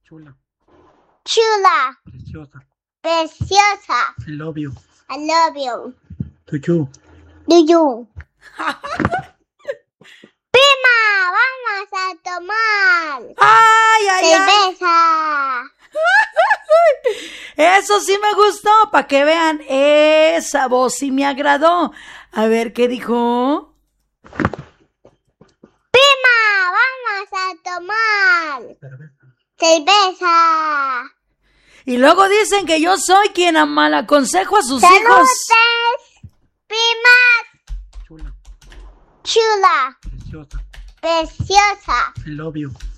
Chula. Chula. Preciosa. Preciosa. I love you. I love you. To you. Do you? Prima, vamos a tomar ¡Ay, ay, ay! cerveza. Eso sí me gustó, para que vean, esa voz sí me agradó. A ver, ¿qué dijo? Prima, vamos a tomar cerveza. Y luego dicen que yo soy quien mal aconsejo a sus Saludos, hijos. primas. Chula. Chula. Preciosa. Preciosa. I love you.